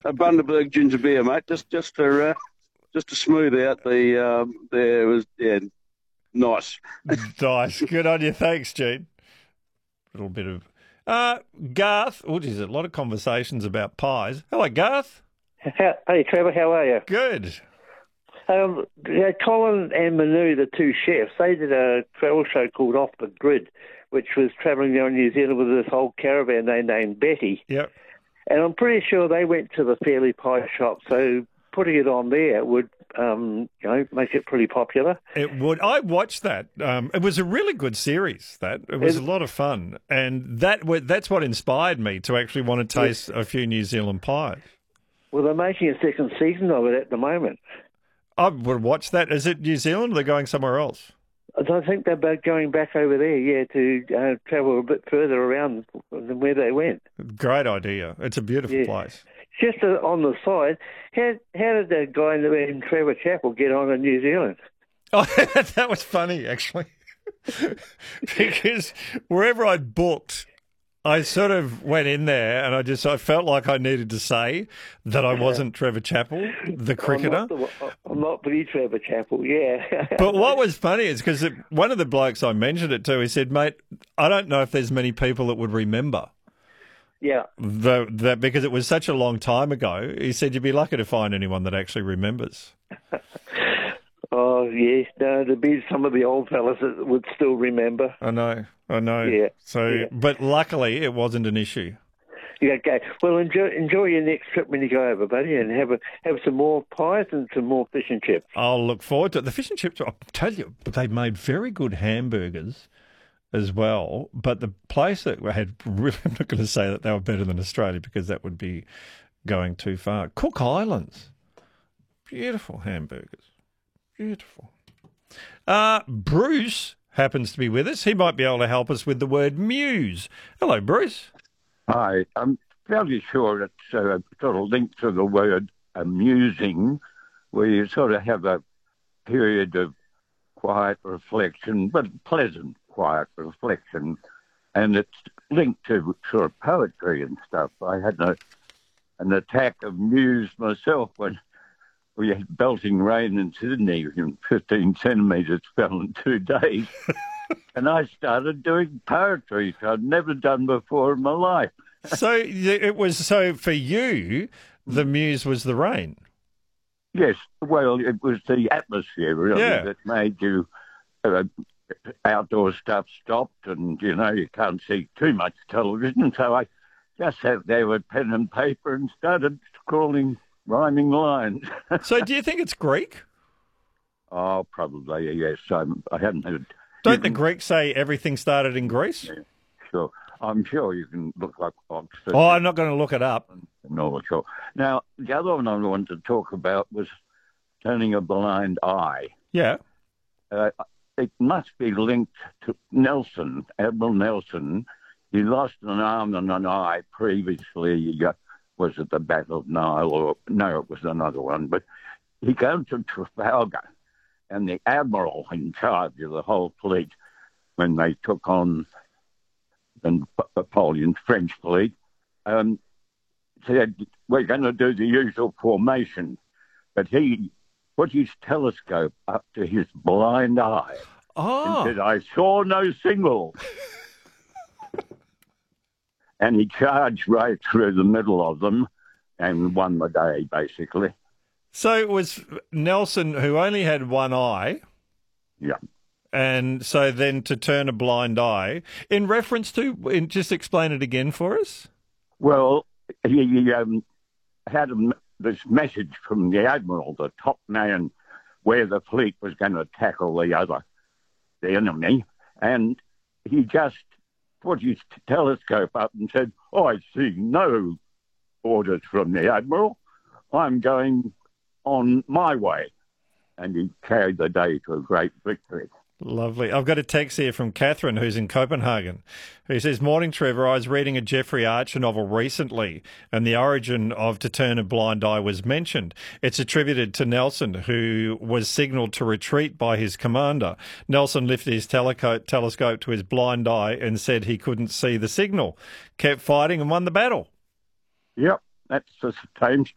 a Bundaberg ginger beer, mate, just to smooth out there. It was nice. Nice. Good on you. Thanks, Gene. A little bit of Garth. Oh, geez, a lot of conversations about pies. Hello, Garth. Hey, Trevor, how are you? Good. Colin and Manu, the two chefs, they did a travel show called Off the Grid, which was travelling around New Zealand with this whole caravan they named Betty. Yep. And I'm pretty sure they went to the Fairley Pie Shop, so putting it on there would, make it pretty popular. It would. I watched that. It was a really good series. It was a lot of fun, and that's what inspired me to actually want to taste a few New Zealand pies. Well, they're making a second season of it at the moment. I would watch that. Is it New Zealand or they're going somewhere else? I think they're going back over there, to travel a bit further around than where they went. Great idea. It's a beautiful place. Just on the side, how did the guy named Trevor Chappell get on in New Zealand? Oh, that was funny, actually. Because wherever I'd booked, I sort of went in there and I felt like I needed to say that I wasn't Trevor Chappell, the cricketer. I'm not the Trevor Chappell, yeah. But what was funny is because one of the blokes I mentioned it to, he said, mate, I don't know if there's many people that would remember. Yeah. That because it was such a long time ago. He said you'd be lucky to find anyone that actually remembers. Oh, yes. No, there'd be some of the old fellas that would still remember. I know. Yeah. But luckily it wasn't an issue. Yeah, okay. Well, enjoy your next trip when you go over, buddy, and have some more pies and some more fish and chips. I'll look forward to it. The fish and chips, I'll tell you, they made very good hamburgers as well. But the place that had, really, I'm not going to say that they were better than Australia because that would be going too far. Cook Islands, beautiful hamburgers. Beautiful. Bruce happens to be with us. He might be able to help us with the word muse. Hello, Bruce. Hi. I'm fairly sure it's sort of linked to the word amusing, where you sort of have a period of quiet reflection, but pleasant quiet reflection, and it's linked to sort of poetry and stuff. I had an attack of muse myself when we had belting rain in Sydney, and 15 centimetres fell in 2 days. And I started doing poetry, which I'd never done before in my life. So for you, the muse was the rain? Yes, well, it was the atmosphere, really, that made you... outdoor stuff stopped and, you can't see too much television. So I just sat there with pen and paper and started scrawling rhyming lines. So do you think it's Greek? Oh, probably, yes. I haven't heard... Don't the Greeks say everything started in Greece? Yeah, sure. I'm sure you can look like Oxford. Oh, I'm not going to look it up. No, sure. Now, the other one I wanted to talk about was turning a blind eye. Yeah. It must be linked to Nelson, Admiral Nelson. He lost an arm and an eye previously. Was it the Battle of Nile? Or no, it was another one. But he came to Trafalgar, and the admiral in charge of the whole fleet, when they took on Napoleon's French fleet, said, we're going to do the usual formation. But he put his telescope up to his blind eye and said, I saw no signal. And he charged right through the middle of them and won the day, basically. So it was Nelson who only had one eye. Yeah. And so then to turn a blind eye, in reference to, just explain it again for us. Well, he had this message from the admiral, the top man, where the fleet was going to tackle the enemy, and he just put his telescope up and said, I see no orders from the admiral. I'm going on my way. And he carried the day to a great victory. Lovely. I've got a text here from Catherine, who's in Copenhagen, who says, Morning, Trevor. I was reading a Jeffrey Archer novel recently, and the origin of To Turn a Blind Eye was mentioned. It's attributed to Nelson, who was signalled to retreat by his commander. Nelson lifted his telescope to his blind eye and said he couldn't see the signal, kept fighting and won the battle. Yep, that's the same